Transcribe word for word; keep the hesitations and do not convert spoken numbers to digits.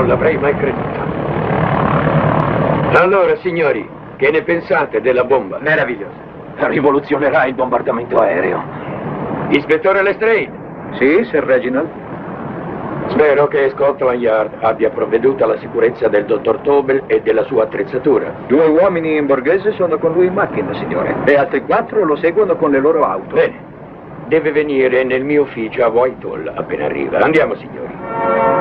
Non l'avrei mai creduto. Allora, signori, che ne pensate della bomba? Meravigliosa. Rivoluzionerà il bombardamento aereo. Ispettore Lestrade. Sì, Sir Reginald? Spero che Scotland Yard abbia provveduto alla sicurezza del dottor Tobel e della sua attrezzatura. Due uomini in borghese sono con lui in macchina, signore. E altri quattro lo seguono con le loro auto. Bene. Deve venire nel mio ufficio a Whitehall appena arriva. Andiamo, signori.